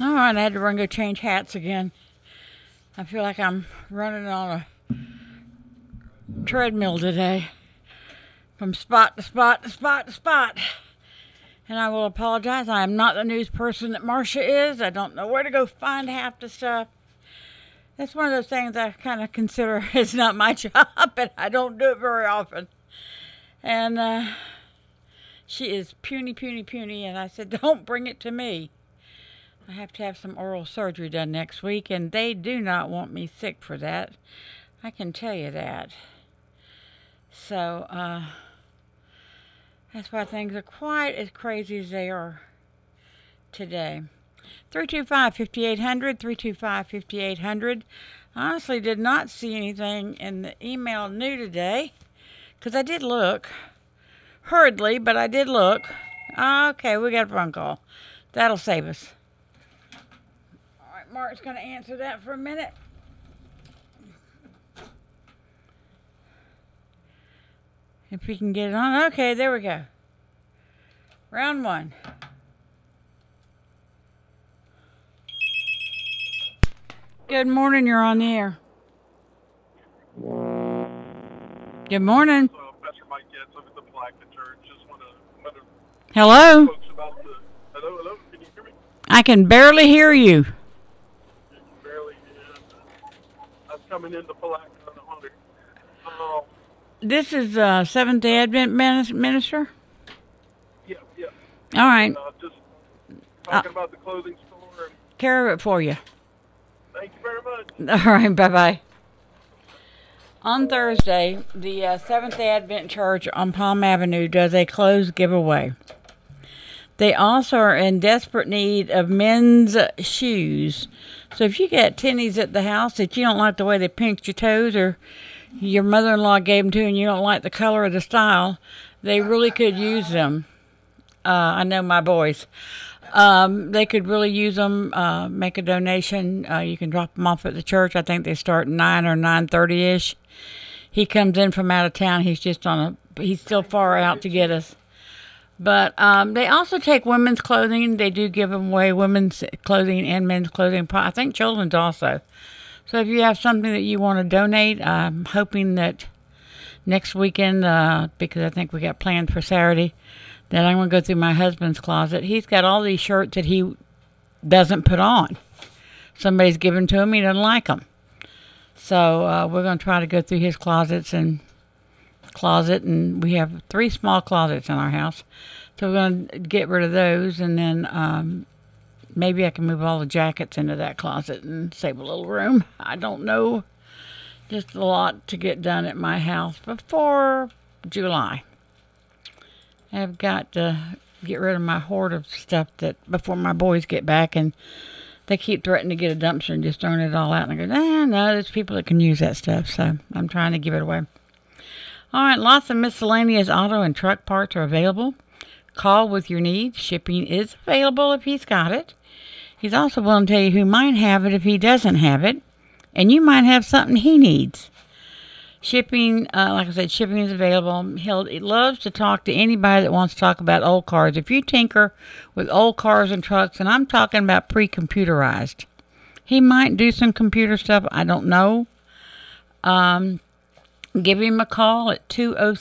All right, I had to run go change hats again. I feel like I'm running on a treadmill today, from spot to spot to spot to spot. And I will apologize. I am not the news person that Marcia is. I don't know where to go find half the stuff. That's one of those things I kind of consider it's not my job, and I don't do it very often. And she is puny, puny, puny, and I said, don't bring it to me. I have to have some oral surgery done next week, and they do not want me sick for that. I can tell you that. So, that's why things are quite as crazy as they are today. 325-5800, 325-5800. I honestly did not see anything in the email new today, because I did look. Hurriedly, but I did look. Okay, we got a phone call. That'll save us. All right, Mark's going to answer that for a minute. If we can get it on. Okay, there we go. Round one. Good morning, you're on the air. Good morning. Pastor Mike Getz over at the Palatka Church. Just want to Hello? folks about the... Hello? Can you hear me? I can barely hear you. You can barely hear. I'm coming into Palatka on the 100. This is Seventh-day Advent minister? Yeah. All right. Just talking about the clothing store. And Care of it for you. thank you very much. All right, bye-bye. On Thursday, the Seventh-day Advent Church on Palm Avenue does a clothes giveaway. They also are in desperate need of men's shoes. So if you get tennies at the house that you don't like the way they pinked your toes, or your mother-in-law gave them to you and you don't like the color or the style, they really could use them. I know my boys. They could really use them. Make a donation. You can drop them off at the church. I think they start 9 or 9:30ish. He comes in from out of town. He's still far out to get us. But they also take women's clothing. They do give them away women's clothing and men's clothing. I think children's also. So if you have something that you want to donate, I'm hoping that next weekend, because I think we got planned for Saturday, that I'm going to go through my husband's closet. He's got all these shirts that he doesn't put on. Somebody's given to him. He doesn't like them. So we're going to try to go through his closet, and we have 3 small closets in our house. So we're going to get rid of those, and then maybe I can move all the jackets into that closet and save a little room. I don't know. Just a lot to get done at my house before July. I've got to get rid of my hoard of stuff that before my boys get back, and they keep threatening to get a dumpster and just throwing it all out. And I go, no, there's people that can use that stuff, so I'm trying to give it away. All right, lots of miscellaneous auto and truck parts are available. Call with your needs. Shipping is available if he's got it. He's also willing to tell you who might have it if he doesn't have it, and you might have something he needs. Shipping, like I said, shipping is available. He loves to talk to anybody that wants to talk about old cars. If you tinker with old cars and trucks, and I'm talking about pre-computerized, he might do some computer stuff. I don't know. Give him a call at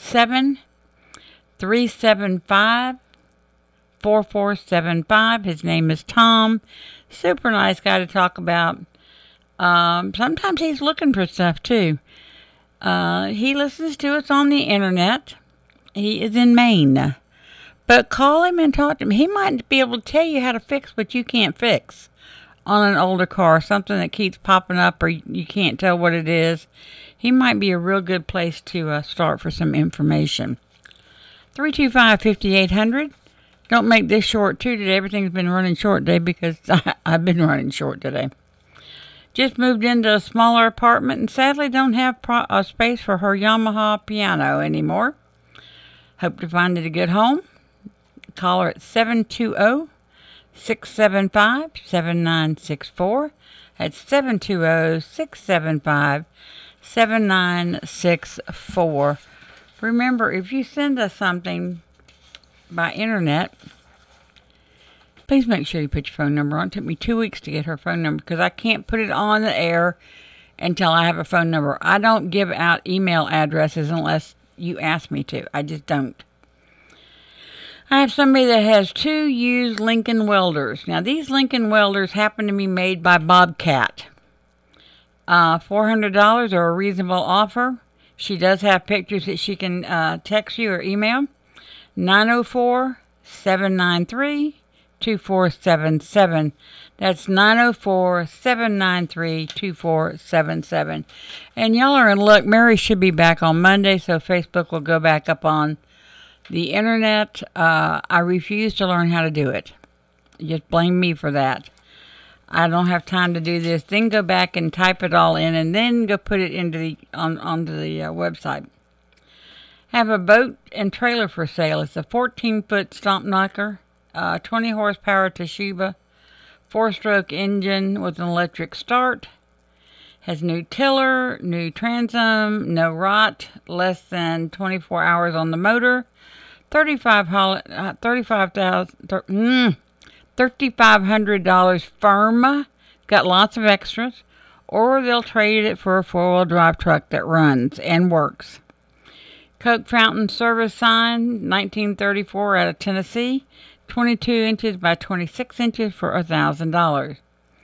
207-375-4475. His name is Tom. Super nice guy to talk about. Sometimes he's looking for stuff too. He listens to us on the internet. He is in Maine. But call him and talk to him. He might be able to tell you how to fix what you can't fix on an older car, something that keeps popping up or you can't tell what it is. He might be a real good place to start for some information. 325-5800. Don't make this short too today. Everything's been running short today because I've been running short today. Just moved into a smaller apartment and sadly don't have a space for her Yamaha piano anymore. Hope to find it a good home. Call her at 720-675-7964. That's 720-675-7964. Remember, if you send us something by internet, Please make sure you put your phone number on. It took me 2 weeks to get her phone number because I can't put it on the air until I have a phone number. I don't give out email addresses unless you ask me to. I just don't. I have somebody that has 2 used Lincoln welders. Now, these Lincoln welders happen to be made by Bobcat. $400 are a reasonable offer. She does have pictures that she can text you or email. 904-793-2477. That's 904-793-2477. And y'all are in luck. Mary should be back on Monday, so Facebook will go back up on the internet. I refuse to learn how to do it. Just blame me for that. I don't have time to do this. Then go back and type it all in, and then go put it into onto the website. Have a boat and trailer for sale. It's a 14-foot stomp knocker, 20 horsepower Toshiba, 4-stroke engine with an electric start. Has new tiller, new transom, no rot, less than 24 hours on the motor. $3,500 firm. Got lots of extras. Or they'll trade it for a 4-wheel drive truck that runs and works. Coke Fountain service sign, 1934 out of Tennessee. 22 inches by 26 inches for $1,000.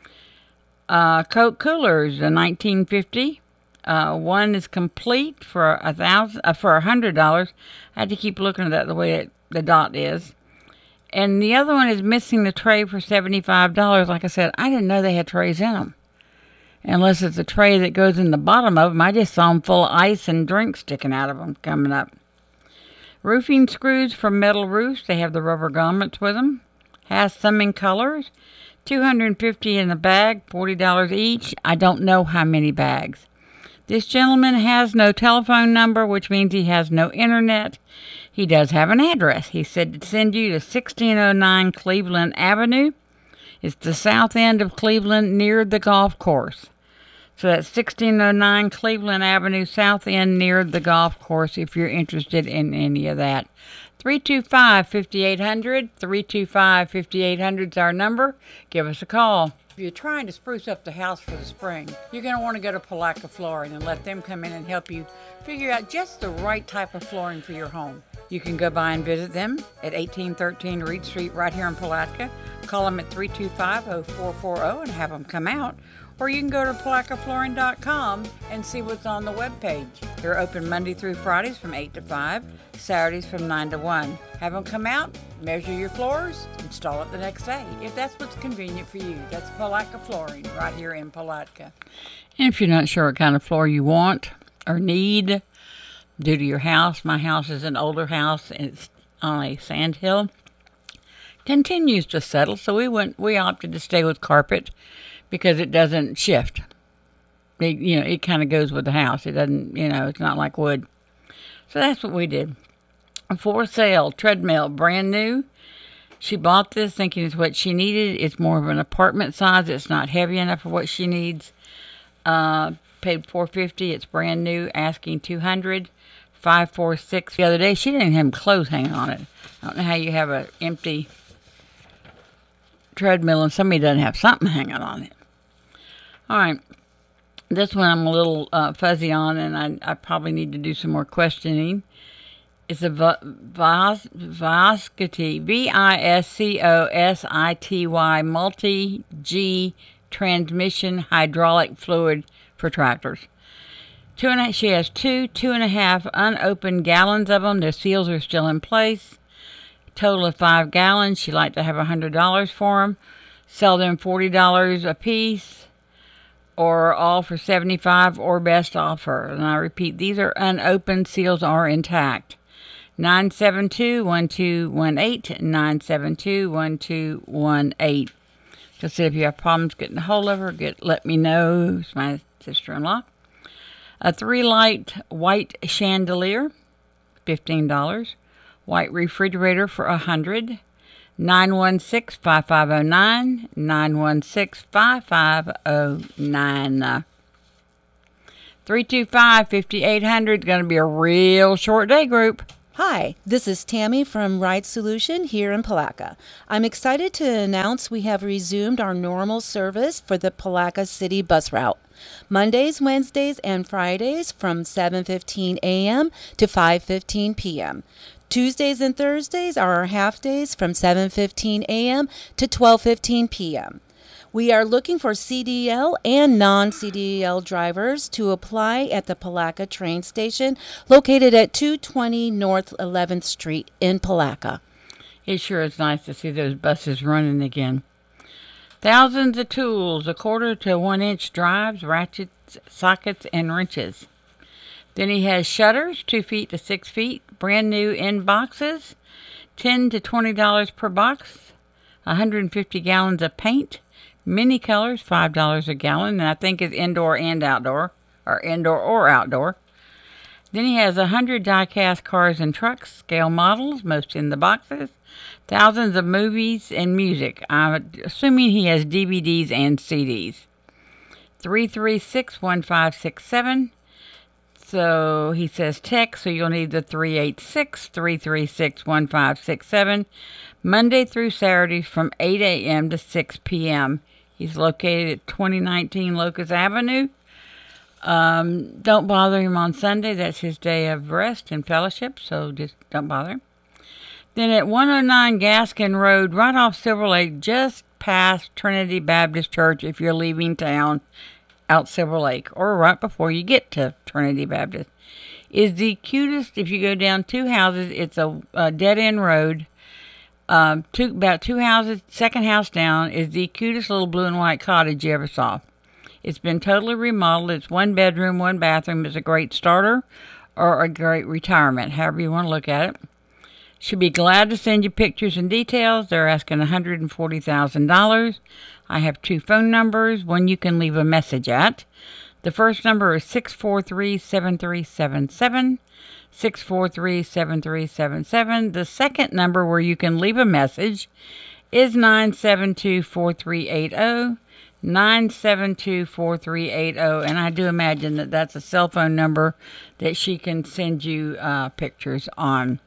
Coke coolers, a 1950. One is complete for $100. I had to keep looking at that the way the dot is. And the other one is missing the tray for $75. Like I said, I didn't know they had trays in them. Unless it's a tray that goes in the bottom of them. I just saw them full of ice and drinks sticking out of them coming up. Roofing screws for metal roofs. They have the rubber grommets with them. Has some in colors. $250 in the bag, $40 each. I don't know how many bags. This gentleman has no telephone number, which means he has no internet. He does have an address. He said to send you to 1609 Cleveland Avenue. It's the south end of Cleveland near the golf course. So that's 1609 Cleveland Avenue, south end near the golf course if you're interested in any of that. 325-5800. 325-5800 is our number. Give us a call. If you're trying to spruce up the house for the spring, you're going to want to go to Palatka Flooring and let them come in and help you figure out just the right type of flooring for your home. You can go by and visit them at 1813 Reed Street right here in Palatka. Call them at 325-0440 and have them come out. Or you can go to PalatkaFlooring.com and see what's on the webpage. They're open Monday through Fridays from 8 to 5, Saturdays from 9 to 1. Have them come out, measure your floors, install it the next day, if that's what's convenient for you. That's Palatka Flooring right here in Palatka. And if you're not sure what kind of floor you want or need due to your house, my house is an older house and it's on a sand hill. Continues to settle, so we opted to stay with carpet because it doesn't shift. It kind of goes with the house. It doesn't, it's not like wood. So that's what we did. For sale, treadmill, brand new. She bought this thinking it's what she needed. It's more of an apartment size. It's not heavy enough for what she needs. Paid $450. It's brand new. Asking $200. $546. The other day, she didn't have clothes hanging on it. I don't know how you have an empty treadmill and somebody doesn't have something hanging on it. All right. This one I'm a little fuzzy on, and I probably need to do some more questioning. It's a Viscosity, Viscosity multi-G transmission hydraulic fluid for tractors. She has 2.5 unopened gallons of them. The seals are still in place. Total of 5 gallons. She'd like to have $100 for them. Sell them $40 a piece, or all for $75 or best offer. And I repeat, these are unopened. Seals are intact. 972-1218, 972-1218. Just said if you have problems getting a hold of her, let me know. It's my sister-in-law. A 3-light white chandelier, $15. White refrigerator for $100. 916-5509, 916-5509. 325-5800 is going to be a real short day, group. Hi, this is Tammy from Ride Solution here in Palaca. I'm excited to announce we have resumed our normal service for the Palaca City bus route. Mondays, Wednesdays, and Fridays from 7:15 a.m. to 5:15 p.m. Tuesdays and Thursdays are our half days from 7:15 a.m. to 12:15 p.m. We are looking for CDL and non-CDL drivers to apply at the Palaca train station located at 220 North 11th Street in Palaca. It sure is nice to see those buses running again. Thousands of tools, a quarter to 1 inch drives, ratchets, sockets, and wrenches. Then he has shutters, 2 feet to 6 feet, brand new in boxes, $10 to $20 per box, 150 gallons of paint, many colors, $5 a gallon, and I think it's indoor and outdoor, or indoor or outdoor. Then he has 100 die-cast cars and trucks, scale models, most in the boxes, thousands of movies and music. I'm assuming he has DVDs and CDs. 336-1567. So he says text, so you'll need the 386-336-1567. Monday through Saturday from 8 a.m. to 6 p.m. He's located at 2019 Locust Avenue. Don't bother him on Sunday. That's his day of rest and fellowship, so just don't bother him. Then at 109 Gaskin Road, right off Silver Lake, just past Trinity Baptist Church if you're leaving town out Silver Lake, or right before you get to Trinity Baptist, is the cutest. If you go down 2 houses, it's a dead-end road. About 2 houses, second house down, is the cutest little blue and white cottage you ever saw. It's been totally remodeled. It's 1 bedroom, 1 bathroom. It's a great starter or a great retirement, however you want to look at it. Should be glad to send you pictures and details. They're asking $140,000. I have 2 phone numbers. One you can leave a message at. The first number is 643-7377. 643-7377. The second number where you can leave a message is 972-4380. 972-4380. And I do imagine that that's a cell phone number that she can send you pictures on.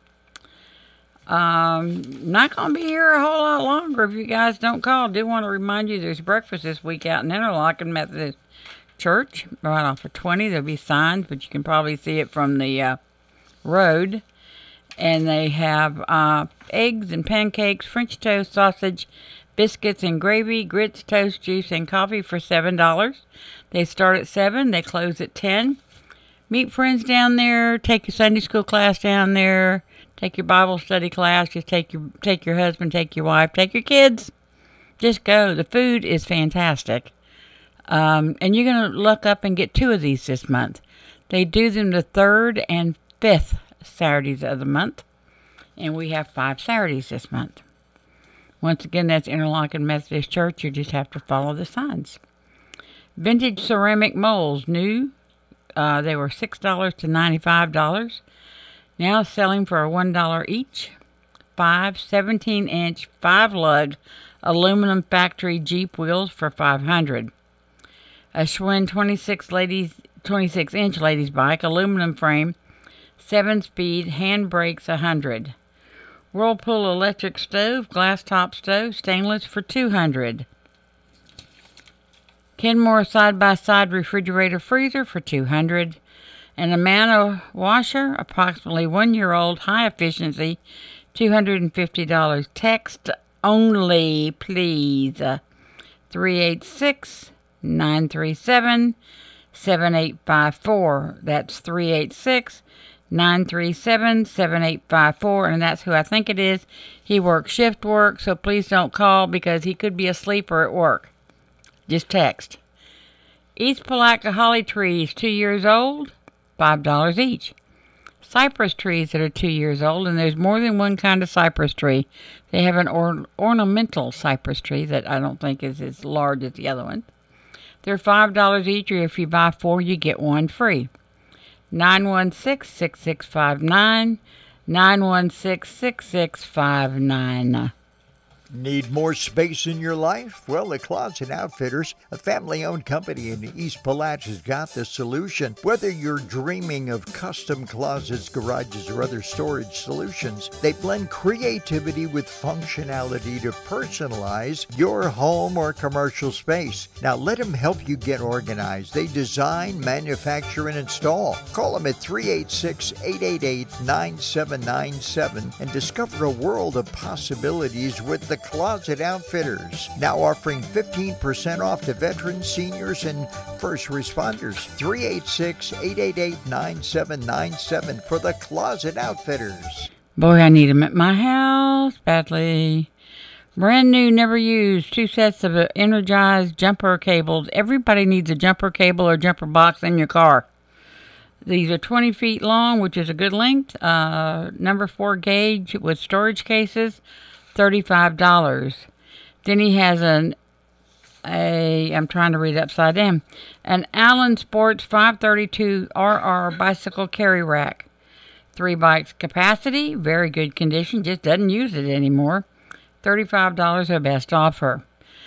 Not going to be here a whole lot longer if you guys don't call. I do want to remind you there's breakfast this week out in Interlochen Methodist Church, right off of 20. There'll be signs, but you can probably see it from the road. And they have eggs and pancakes, French toast, sausage, biscuits and gravy, grits, toast, juice, and coffee for $7. They start at 7. They close at 10. Meet friends down there. Take your Sunday school class down there. Take your Bible study class. Just take your husband, take your wife, take your kids. Just go. The food is fantastic. And you're going to look up and get 2 of these this month. They do them the 3rd and 5th Saturdays of the month. And we have 5 Saturdays this month. Once again, that's Interlochen Methodist Church. You just have to follow the signs. Vintage ceramic molds, new. They were $6 to $95. Now selling for $1 each. 5 17-inch 5-lug aluminum factory Jeep wheels for $500. A Schwinn 26-inch ladies bike, aluminum frame, 7-speed, hand brakes, $100. Whirlpool electric stove, glass top stove, stainless for $200. Kenmore side-by-side refrigerator freezer for $200. And a Mano washer, approximately 1-year-old, high efficiency, $250. Text only, please. 386-937-7854. That's 386-937-7854. And that's who I think it is. He works shift work, so please don't call because he could be asleep or at work. Just text. East Palaca holly trees, 2 years old, $5 each. Cypress trees that are 2 years old, and there's more than one kind of cypress tree. They have an ornamental cypress tree that I don't think is as large as the other one. They're $5 each, or if you buy 4, you get 1 free. 916-6659, 916-6659. Need more space in your life? Well, the Closet Outfitters, a family-owned company in East Palach, has got the solution. Whether you're dreaming of custom closets, garages, or other storage solutions, they blend creativity with functionality to personalize your home or commercial space. Now, let them help you get organized. They design, manufacture, and install. Call them at 386-888-9797 and discover a world of possibilities with the Closet Outfitters. Now offering 15% off to veterans, seniors, and first responders. 386-888-9797 for the Closet Outfitters. Boy, I need them at my house badly. Brand new, never used, 2 sets of energized jumper cables. Everybody needs a jumper cable or jumper box in your car. These are 20 feet long, which is a good length. Number 4 gauge with storage cases, $35. Then he has I'm trying to read upside down, an Allen Sports 532 RR bicycle carry rack. 3 bikes capacity, very good condition, just doesn't use it anymore. $35 our best offer.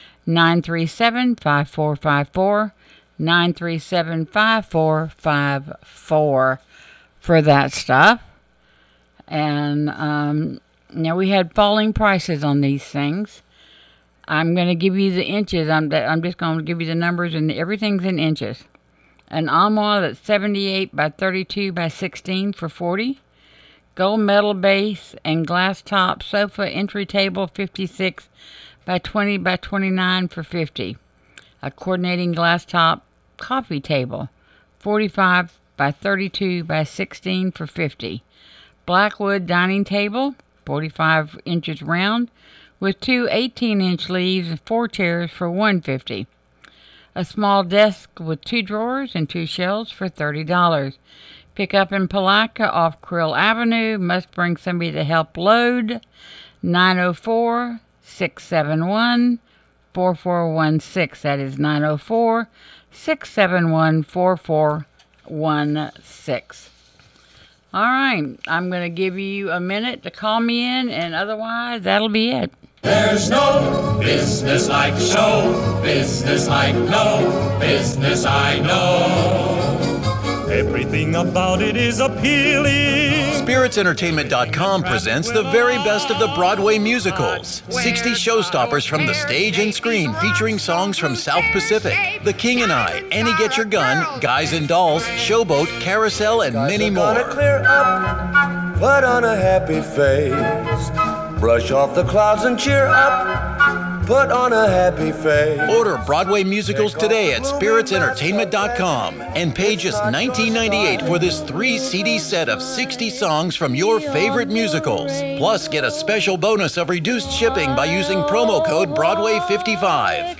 937-5454, 937-5454 for that stuff. And now we had falling prices on these things. I'm going to give you the inches. I'm just going to give you the numbers, and everything's in inches. An armoire that's 78 by 32 by 16 for $40. Gold metal base and glass top sofa entry table 56 by 20 by 29 for $50. A coordinating glass top coffee table 45 by 32 by 16 for $50. Blackwood dining table 45 inches round with 2 18-inch leaves and 4 chairs for $150. A small desk with 2 drawers and 2 shelves for $30. Pick up in Palatka off Krill Avenue. Must bring somebody to help load. 904-671-4416. That is 904-671-4416. All right. I'm going to give you a minute to call me in, and otherwise, that'll be it. There's no business like show business like no business I know. Everything about it is appealing. SpiritsEntertainment.com presents the very best of the Broadway musicals. 60 showstoppers from the stage and screen featuring songs from South Pacific, The King and I, Annie Get Your Gun, Guys and Dolls, Showboat, Carousel, and many more. Clear up, put on a happy face, brush off the clouds and cheer up, put on a happy face. Order Broadway musicals today at SpiritsEntertainment.com and pay just $19.98 for this 3-CD set of 60 songs from your favorite musicals. Plus, get a special bonus of reduced shipping by using promo code Broadway55.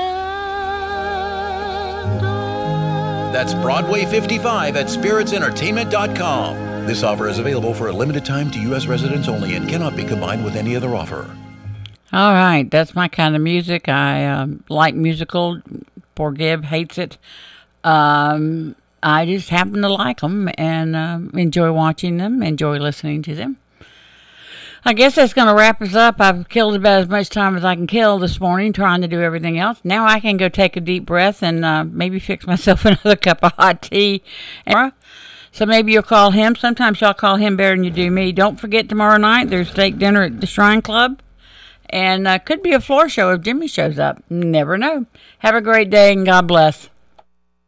That's Broadway55 at SpiritsEntertainment.com. This offer is available for a limited time to U.S. residents only and cannot be combined with any other offer. All right, that's my kind of music. I like musical. Poor Gib hates it. I just happen to like them and enjoy watching them, enjoy listening to them. I guess that's going to wrap us up. I've killed about as much time as I can kill this morning trying to do everything else. Now I can go take a deep breath and maybe fix myself another cup of hot tea. So maybe you'll call him. Sometimes y'all call him better than you do me. Don't forget tomorrow night there's steak dinner at the Shrine Club. And could be a floor show if Jimmy shows up. Never know. Have a great day and God bless.